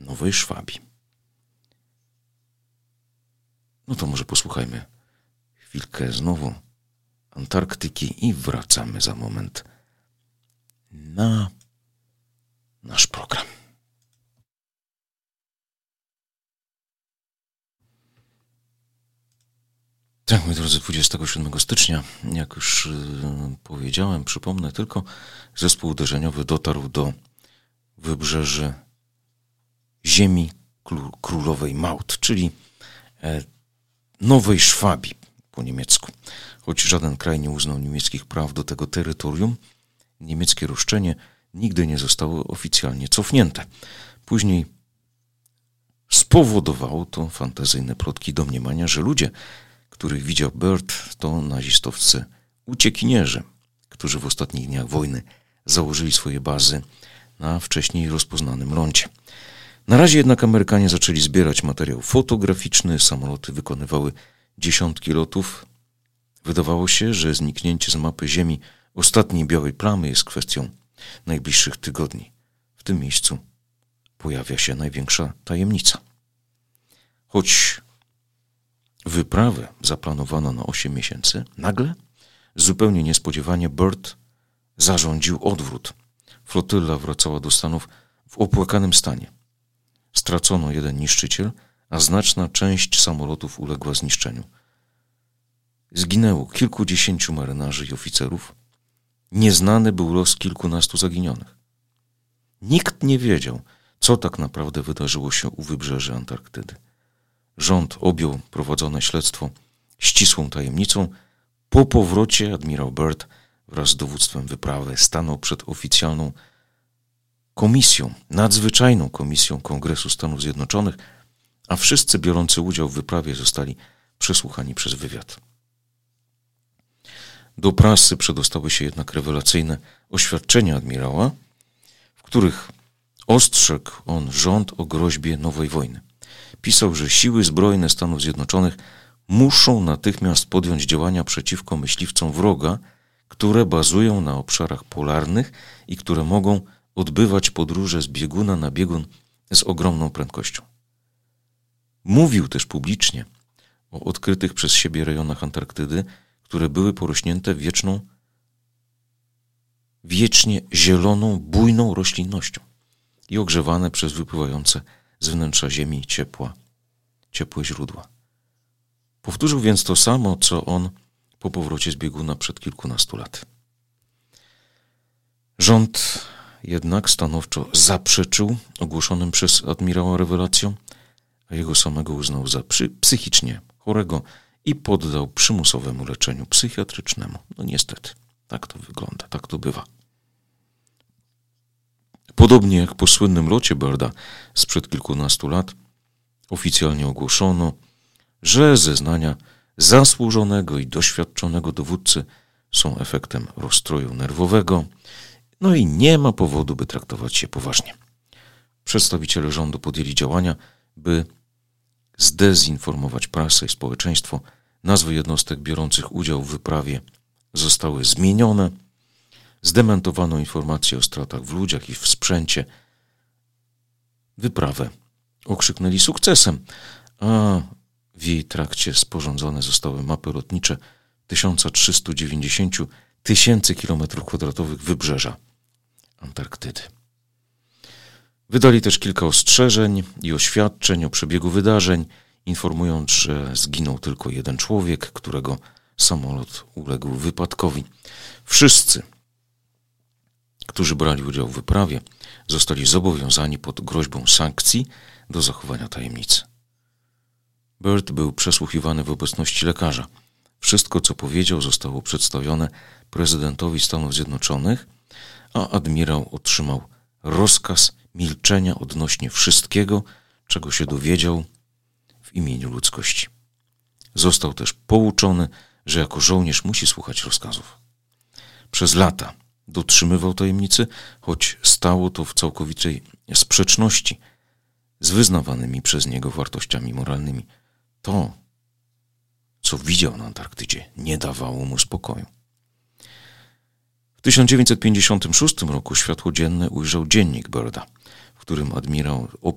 Nowej Szwabii. No to może posłuchajmy chwilkę znowu Antarktyki i wracamy za moment na nasz program. Tak, moi drodzy, 27 stycznia, jak już powiedziałem, przypomnę tylko, zespół uderzeniowy dotarł do wybrzeży ziemi królowej Maut, czyli Nowej Szwabii po niemiecku. Choć żaden kraj nie uznał niemieckich praw do tego terytorium, niemieckie roszczenie nigdy nie zostało oficjalnie cofnięte. Później spowodowało to fantazyjne plotki domniemania, że ludzie, których widział Byrd, to nazistowscy uciekinierzy, którzy w ostatnich dniach wojny założyli swoje bazy na wcześniej rozpoznanym lądzie. Na razie jednak Amerykanie zaczęli zbierać materiał fotograficzny, samoloty wykonywały dziesiątki lotów. Wydawało się, że zniknięcie z mapy Ziemi ostatniej białej plamy jest kwestią najbliższych tygodni. W tym miejscu pojawia się największa tajemnica. Choć wyprawę zaplanowano na 8 miesięcy, nagle, zupełnie niespodziewanie, Byrd zarządził odwrót. Flotylla wracała do Stanów w opłakanym stanie. Stracono jeden niszczyciel, a znaczna część samolotów uległa zniszczeniu. Zginęło kilkudziesięciu marynarzy i oficerów. Nieznany był los kilkunastu zaginionych. Nikt nie wiedział, co tak naprawdę wydarzyło się u wybrzeży Antarktydy. Rząd objął prowadzone śledztwo ścisłą tajemnicą. Po powrocie admirał Byrd wraz z dowództwem wyprawy stanął przed oficjalną komisją, nadzwyczajną komisją Kongresu Stanów Zjednoczonych, a wszyscy biorący udział w wyprawie zostali przesłuchani przez wywiad. Do prasy przedostały się jednak rewelacyjne oświadczenia admirała, w których ostrzegł on rząd o groźbie nowej wojny. Pisał, że siły zbrojne Stanów Zjednoczonych muszą natychmiast podjąć działania przeciwko myśliwcom wroga, które bazują na obszarach polarnych i które mogą odbywać podróże z bieguna na biegun z ogromną prędkością. Mówił też publicznie o odkrytych przez siebie rejonach Antarktydy, które były porośnięte wiecznie zieloną, bujną roślinnością i ogrzewane przez wypływające z wnętrza Ziemi ciepłe źródła. Powtórzył więc to samo, co on po powrocie z bieguna przed kilkunastu laty. Rząd jednak stanowczo zaprzeczył ogłoszonym przez admirała rewelacjom, a jego samego uznał za psychicznie chorego i poddał przymusowemu leczeniu psychiatrycznemu. No niestety, tak to wygląda, tak to bywa. Podobnie jak po słynnym locie Byrda sprzed kilkunastu lat, oficjalnie ogłoszono, że zeznania zasłużonego i doświadczonego dowódcy są efektem rozstroju nerwowego, no i nie ma powodu, by traktować się poważnie. Przedstawiciele rządu podjęli działania, by zdezinformować prasę i społeczeństwo. Nazwy jednostek biorących udział w wyprawie zostały zmienione. Zdementowano informacje o stratach w ludziach i w sprzęcie. Wyprawę okrzyknęli sukcesem, a w jej trakcie sporządzone zostały mapy lotnicze 1390 tysięcy km² wybrzeża Antarktydy. Wydali też kilka ostrzeżeń i oświadczeń o przebiegu wydarzeń, informując, że zginął tylko jeden człowiek, którego samolot uległ wypadkowi. Wszyscy, którzy brali udział w wyprawie, zostali zobowiązani pod groźbą sankcji do zachowania tajemnicy. Byrd był przesłuchiwany w obecności lekarza. Wszystko, co powiedział, zostało przedstawione prezydentowi Stanów Zjednoczonych, a admirał otrzymał rozkaz milczenia odnośnie wszystkiego, czego się dowiedział w imieniu ludzkości. Został też pouczony, że jako żołnierz musi słuchać rozkazów. Przez lata dotrzymywał tajemnicy, choć stało to w całkowitej sprzeczności z wyznawanymi przez niego wartościami moralnymi. To, co widział na Antarktydzie, nie dawało mu spokoju. W 1956 roku światło dzienne ujrzał dziennik Byrda, w którym admirał